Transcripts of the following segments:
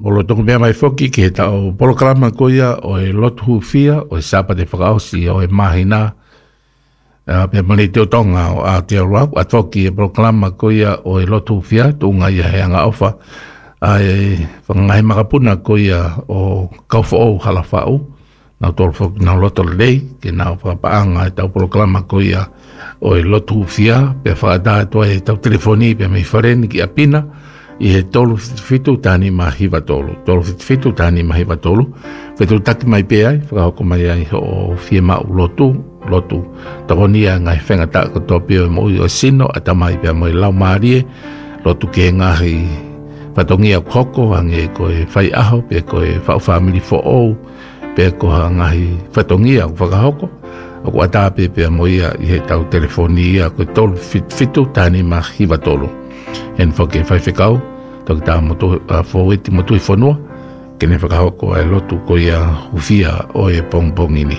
Molo tongu mea mai foki ki he tau polokalama koia o e lotu hufia o e sapa de whakaosi o e mahina. Pea mani te o tonga o Aotearoa. A toki e polokalama koia o e lotu hufia, tunga ia he anga ofa. Ai whangai makapuna koia o kauwha o halawhau. Nau tolu foki nau loto lei, ke nau whapaanga e tau polokalama koia o e lotu hufia. Pea whakata toa e tau telefoni, pea mei whareni ki apina. I he tolu fitu tani mahiwa tolu. Tolu fitu tani mahiwa tolu. Fitu taki mai pe ai, whakahoko mai ai o fie mau lotu. Takonia ngai whenga tako topi o moi o sino, ata mai pe moi lau maarie, lotu ke ngahi whatongia koko, hange koe whai aho, pe koe whau family for all, pe koe ngahi whatongia whakahoko. Oku ata pe moi i he tau telefonia, koe tolu fitu tani mahiwa tolu. En whake whaiwhekau, toki tā whaweti motu i whanua, kene whakahoko e lotu ko ia hufia o e pongpongini.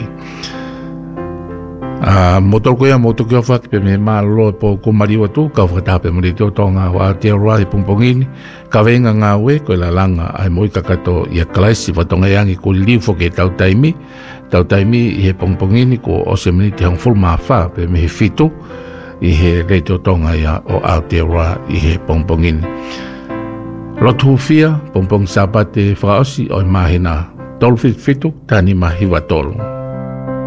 Motoro ko ia motu ki o whaki pe me maa loa po kumariwa tu, kau whakatape mo rei teo tonga o Aotearoa i pongpongini, ka venga ngā ue ko la langa ai moi kakato i a kalaisi whatonga iangi ko liu whake tau taimi i he pongpongini ko ose miniti hang full maa wha pe me he fitu, i he reitio tonga ia o Aotearoa i he pongpongini. Lotu hufia, pongpong sapate whakaosi o i mahina tolu fitu, tani mahiwa tolu.